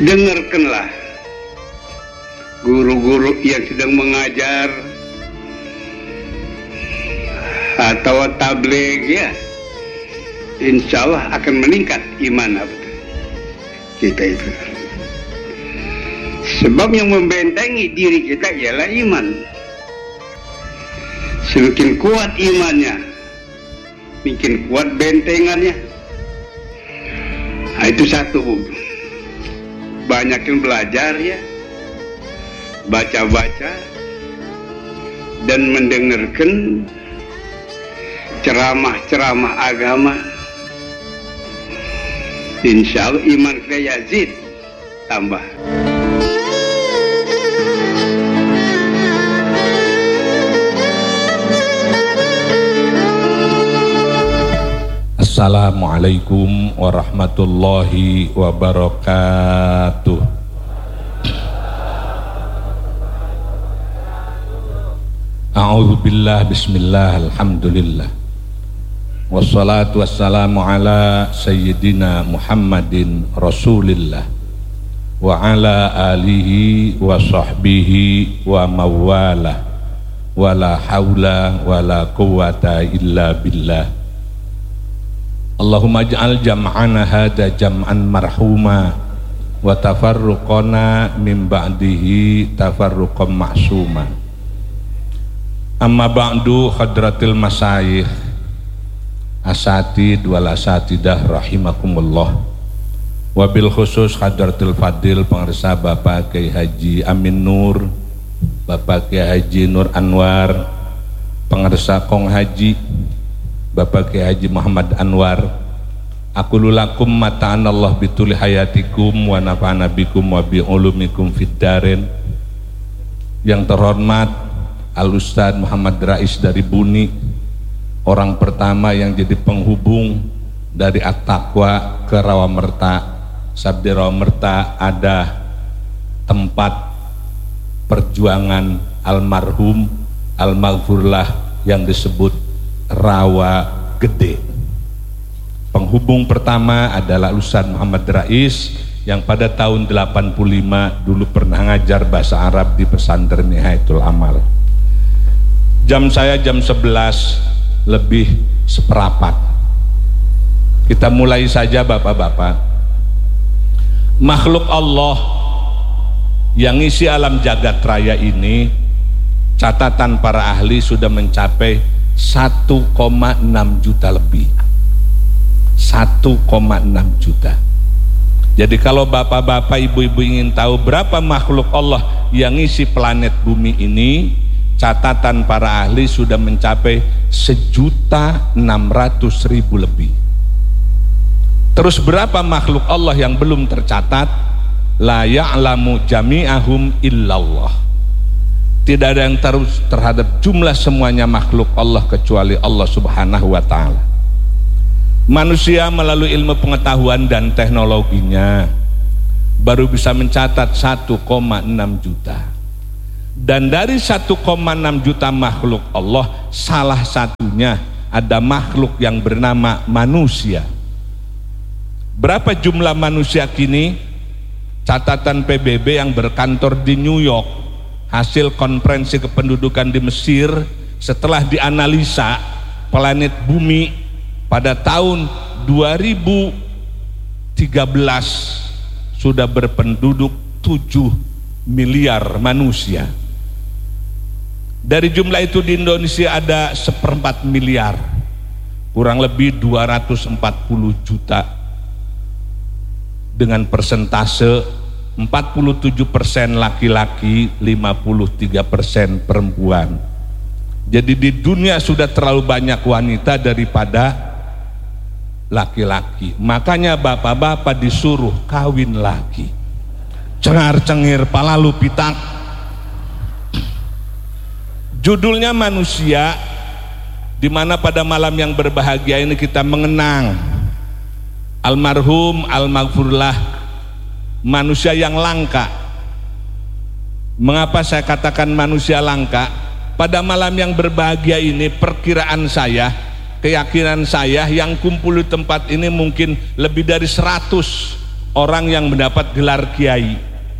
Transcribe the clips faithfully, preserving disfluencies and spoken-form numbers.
dengarkanlah guru-guru yang sedang mengajar atau tabligh, ya, insya Allah akan meningkat iman kita itu. Sebab yang membentengi diri kita ialah iman. Semakin kuat imannya, makin kuat bentengannya. Nah, itu satu. Banyakin belajar, ya, baca-baca dan mendengarkan ceramah-ceramah agama. Insya Allah iman kita yazid, tambah. Assalamualaikum warahmatullahi wabarakatuh. A'udzubillah, bismillah, alhamdulillah. Wassalatu wassalamu ala sayyidina Muhammadin Rasulillah wa ala alihi wa sahbihi wa mawalah wa la hawla wa la quwwata illa billah. Allahumma ij'al jam'ana hadha jam'an marhuma wa tafarruqana min ba'dihi tafarruqan ma'suma. Amma ba'du, hadratil masyayikh asatid wal asatidah rahimakumullah, wabil khusus hadratil fadil pengarsa Bapak Kiai Haji Amin Nur, Bapak Kiai Haji Nur Anwar, pengarsa Kong Haji Bapak Kiai Haji Muhammad Anwar. Aku lulakum mata'anallah bituli hayatikum wa nafa'ana bikum wa bi'ulumikum fiddaren. Yang terhormat Al-Ustadz Muhammad Rais dari Buni, orang pertama yang jadi penghubung dari At-Taqwa ke Rawamerta. Sabdi Rawamerta ada tempat perjuangan almarhum almarhumlah yang disebut Rawa Gede. Penghubung pertama adalah Ustadz Muhammad Rais yang pada tahun delapan puluh lima dulu pernah ngajar bahasa Arab di pesantren Nihayatul Amal. Jam saya jam sebelas lebih seperapat. Kita mulai saja bapak-bapak. Makhluk Allah yang isi alam jagat raya ini, catatan para ahli sudah mencapai satu koma enam juta lebih. satu koma enam juta. Jadi kalau bapak-bapak, ibu-ibu ingin tahu berapa makhluk Allah yang isi planet bumi ini, catatan para ahli sudah mencapai sejuta enam ratus ribu lebih. Terus berapa makhluk Allah yang belum tercatat? La ya'lamu jami'ahum illallah. Tidak ada yang terus terhadap jumlah semuanya makhluk Allah kecuali Allah Subhanahu wa ta'ala. Manusia melalui ilmu pengetahuan dan teknologinya baru bisa mencatat satu koma enam juta. Dan dari satu koma enam juta makhluk Allah, salah satunya ada makhluk yang bernama manusia. Berapa jumlah manusia kini? Catatan P B B yang berkantor di New York, hasil konferensi kependudukan di Mesir, setelah dianalisa planet bumi pada tahun dua ribu tiga belas sudah berpenduduk tujuh miliar manusia. Dari jumlah itu di Indonesia ada seperempat miliar, kurang lebih dua ratus empat puluh juta, dengan persentase empat puluh tujuh persen laki-laki, lima puluh tiga persen perempuan. Jadi di dunia sudah terlalu banyak wanita daripada laki-laki. Makanya bapak-bapak disuruh kawin lagi. Cengar-cengir palalu pitak. Judulnya manusia, di mana pada malam yang berbahagia ini kita mengenang almarhum almarhumlah manusia yang langka. Mengapa saya katakan manusia langka? Pada malam yang berbahagia ini, perkiraan saya, keyakinan saya, yang kumpul di tempat ini mungkin lebih dari seratus orang yang mendapat gelar kiai.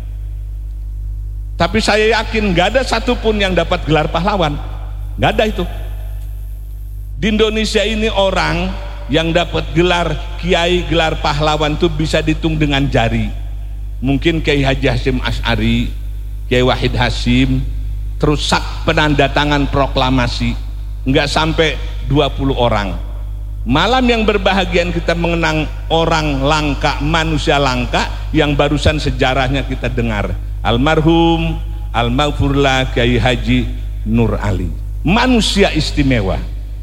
Tapi saya yakin gak ada satupun yang dapat gelar pahlawan. Gak ada itu. Di Indonesia ini orang yang dapat gelar kiai, gelar pahlawan itu bisa dihitung dengan jari. Mungkin Kiai Haji Hasyim Asy'ari, Kiai Wahid Hasyim, terus sak penanda tangan proklamasi, nggak sampai dua puluh orang. Malam yang berbahagian kita mengenang orang langka, manusia langka yang barusan sejarahnya kita dengar. Almarhum Al-Maghfurlah Kiai Haji Nur Ali, manusia istimewa.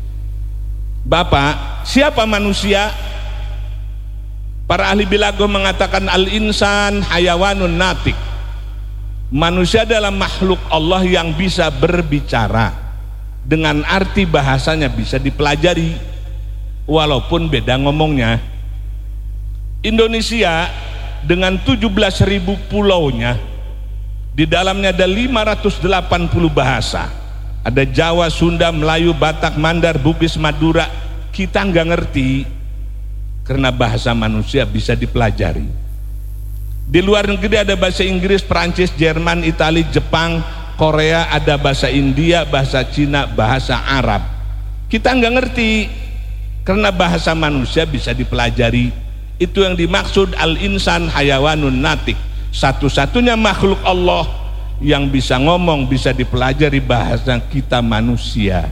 Bapak, siapa manusia? Para ahli balaghah mengatakan al-insan hayawanun natik. Manusia adalah makhluk Allah yang bisa berbicara, dengan arti bahasanya bisa dipelajari walaupun beda ngomongnya. Indonesia dengan tujuh belas ribu pulaunya, di dalamnya ada lima ratus delapan puluh bahasa. Ada Jawa, Sunda, Melayu, Batak, Mandar, Bugis, Madura. Kita nggak ngerti karena bahasa manusia bisa dipelajari. Di luar negeri ada bahasa Inggris, Perancis, Jerman, Itali, Jepang, Korea, ada bahasa India, bahasa Cina, bahasa Arab. Kita nggak ngerti karena bahasa manusia bisa dipelajari. Itu yang dimaksud al-insan hayawanun natik, satu-satunya makhluk Allah yang bisa ngomong, bisa dipelajari bahasa kita manusia.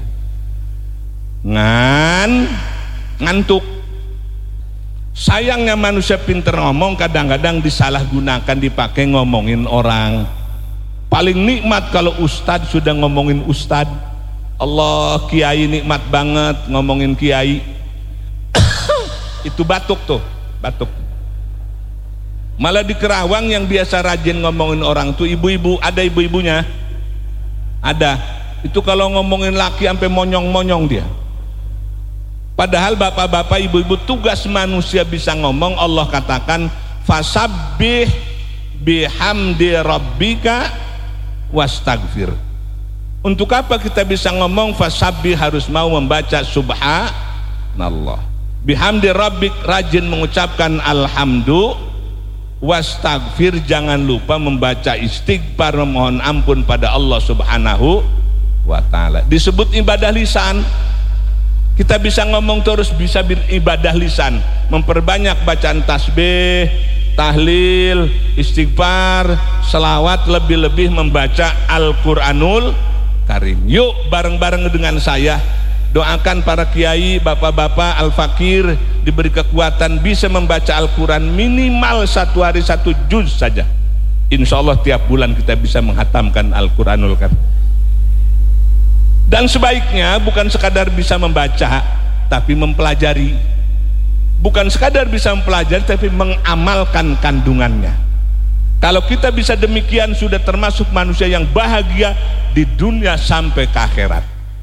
Ngan ngantuk. Sayangnya manusia pinter ngomong kadang-kadang disalahgunakan, dipakai ngomongin orang. Paling nikmat kalau ustadz sudah ngomongin ustadz. Allah, kiai nikmat banget ngomongin kiai. Itu batuk tuh, batuk. Malah di Kerawang yang biasa rajin ngomongin orang tuh ibu-ibu, ada ibu-ibunya. Ada. Itu kalau ngomongin laki sampai monyong-monyong dia. Padahal bapak-bapak, ibu-ibu, tugas manusia bisa ngomong. Allah katakan fasabbih bihamdi rabbika wastagfir. Untuk apa kita bisa ngomong fasabbih? Harus mau membaca subhanallah. Bihamdi rabbik, rajin mengucapkan alhamdulillah. Wastagfir, jangan lupa membaca istighfar, memohon ampun pada Allah subhanahu wa ta'ala. Disebut ibadah lisan. Kita bisa ngomong terus, bisa beribadah lisan, memperbanyak bacaan tasbih, tahlil, istighfar, selawat, lebih-lebih membaca Al-Quranul Karim. Yuk bareng-bareng dengan saya doakan para kiai, bapak-bapak, al-fakir diberi kekuatan bisa membaca Al-Quran minimal satu hari satu juz saja. Insya Allah tiap bulan kita bisa menghatamkan Al-Quranul Karim. Dan sebaiknya bukan sekadar bisa membaca, tapi mempelajari. Bukan sekadar bisa mempelajari, tapi mengamalkan kandungannya. Kalau kita bisa demikian, sudah termasuk manusia yang bahagia di dunia sampai ke akhirat.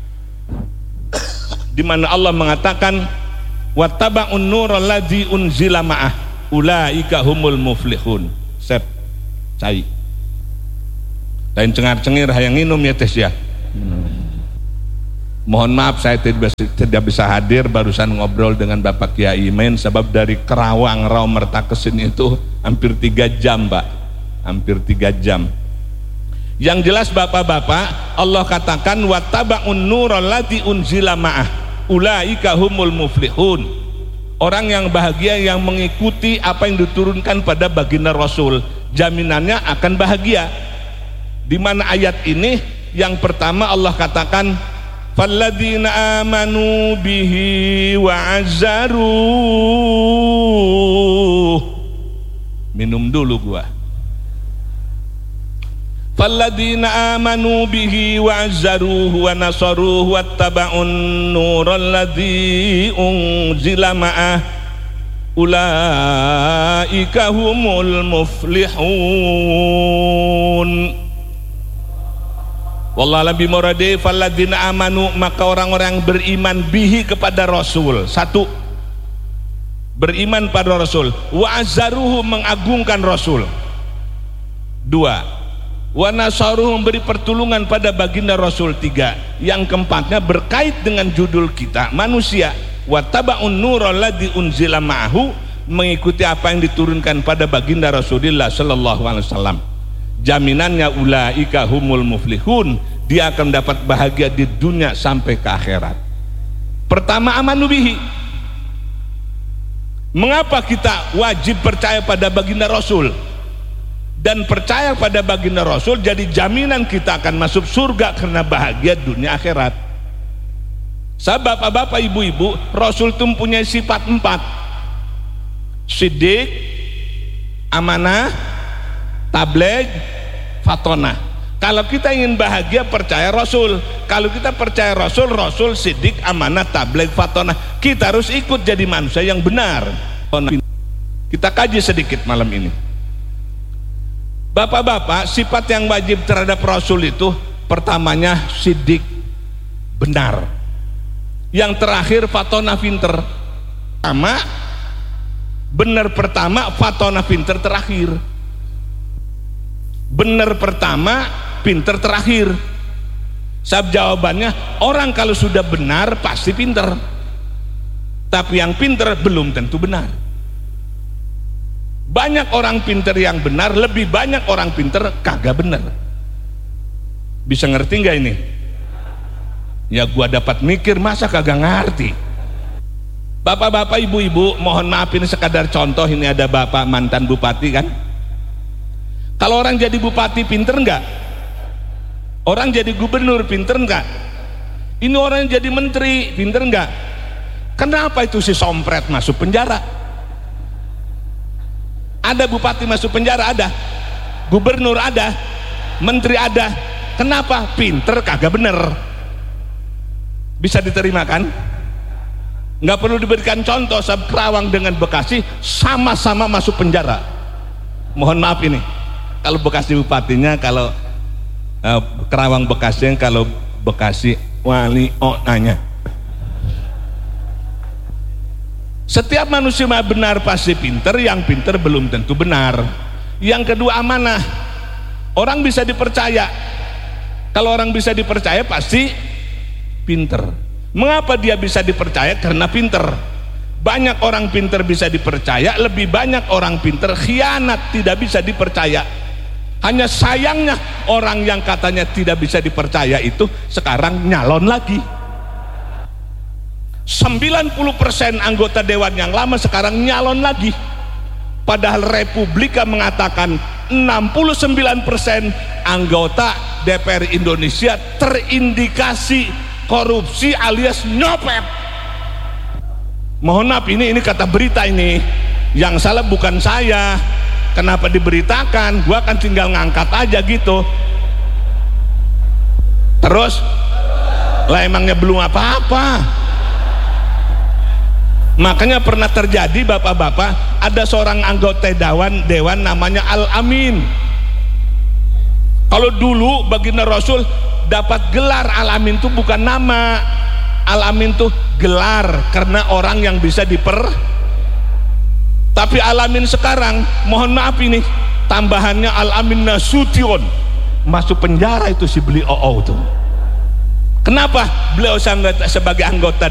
Di mana Allah mengatakan, wattaba'un nural ladzi unzila ma'ah ulaika humul muflihun. Sep, cai. Lain cengar-cengir hayang minum ya tes ya. Hmm. Mohon maaf saya tidak, tidak bisa hadir, barusan ngobrol dengan Bapak Kiai Imen sebab dari Kerawang Raumerta ke sini itu hampir tiga jam, Pak. Hampir tiga jam. Yang jelas bapak-bapak, Allah katakan wattaba'un nural ladzi unzila ma'ah ulaika humul muflihun. Orang yang bahagia yang mengikuti apa yang diturunkan pada baginda Rasul, jaminannya akan bahagia. Di mana ayat ini yang pertama Allah katakan falladzina amanu bihi wa azzaruh. Minum dulu gua. Falladzina amanu bihi wa azzaruh wa nasaruh wattaba'un nural ladzi unzila ma'ah ulaika humul muflihun. Wallahu a'lam bimuradi. Falladzina amanu, maka orang-orang beriman bihi kepada Rasul. Satu, beriman pada Rasul. Wa azzaruhu, mengagungkan Rasul. Dua, wa nasaruhu, memberi pertolongan pada baginda Rasul. Tiga, yang keempatnya berkait dengan judul kita manusia. Wattaba'un nural ladzi unzila ma'ahu, mengikuti apa yang diturunkan pada baginda Rasulullah sallallahu alaihi wasallam. Jaminannya ulaika humul muflihun, dia akan dapat bahagia di dunia sampai ke akhirat. Pertama, amanu bihi. Mengapa kita wajib percaya pada baginda Rasul? Dan percaya pada baginda Rasul jadi jaminan kita akan masuk surga karena bahagia dunia akhirat. Sebab bapak-bapak, ibu-ibu, Rasul itu mempunyai sifat empat: siddiq, amanah, tabligh, fatonah. Kalau kita ingin bahagia, percaya Rasul. Kalau kita percaya Rasul, Rasul, siddiq, amanah, tabligh, fatonah. Kita harus ikut jadi manusia yang benar. Kita kaji sedikit malam ini. Bapak-bapak, sifat yang wajib terhadap Rasul itu pertamanya siddiq, benar. Yang terakhir fatonah, pinter. Pertama benar, pertama fatonah, pinter terakhir. Benar pertama, pinter terakhir. Sebab jawabannya, orang kalau sudah benar pasti pinter, tapi yang pinter belum tentu benar. Banyak orang pinter yang benar, lebih banyak orang pinter kagak benar. Bisa ngerti nggak ini? Ya gua dapat mikir, masa kagak ngerti. Bapak-bapak, ibu-ibu, mohon maaf ini sekadar contoh. Ini ada bapak mantan bupati kan. Kalau orang jadi bupati pinter nggak? Orang jadi gubernur pinter nggak? Ini orang yang jadi menteri pinter nggak? Kenapa itu si sompret masuk penjara? Ada bupati masuk penjara, ada gubernur, ada menteri, ada. Kenapa? Pinter kagak bener. Bisa diterima kan? Nggak perlu diberikan contoh. Sebab Kerawang dengan Bekasi sama-sama masuk penjara. Mohon maaf ini, kalau Bekasi bupatinya, kalau uh, Kerawang Bekasi, kalau Bekasi wali oh nanya. Setiap manusia benar pasti pinter, yang pinter belum tentu benar. Yang kedua, amanah. Orang bisa dipercaya. Kalau orang bisa dipercaya pasti pinter. Mengapa dia bisa dipercaya? Karena pinter. Banyak orang pinter bisa dipercaya, lebih banyak orang pinter khianat, tidak bisa dipercaya. Hanya sayangnya orang yang katanya tidak bisa dipercaya itu sekarang nyalon lagi. sembilan puluh persen anggota dewan yang lama sekarang nyalon lagi. Padahal Republika mengatakan enam puluh sembilan persen anggota D P R Indonesia terindikasi korupsi alias nyopet. Mohon maaf, ini ini kata berita ini. Yang salah bukan saya. Kenapa diberitakan? Gua kan tinggal ngangkat aja gitu. Terus lah emangnya belum apa-apa. Makanya pernah terjadi bapak-bapak, ada seorang anggota dewan dewan namanya Al-Amin. Kalau dulu baginda Rasul dapat gelar Al-Amin itu bukan nama. Al-Amin itu gelar karena orang yang bisa diper. Tapi Al-Amin sekarang, mohon maaf ini tambahannya Al-Amin Nasution, masuk penjara itu si beli O O tuh. Kenapa? Beliau sebagai anggota